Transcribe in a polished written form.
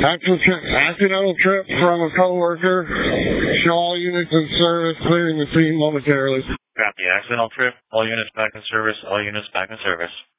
Accidental trip from a coworker. Show all units in service, clearing the scene momentarily. Copy. Accidental trip. All units back in service. All units back in service.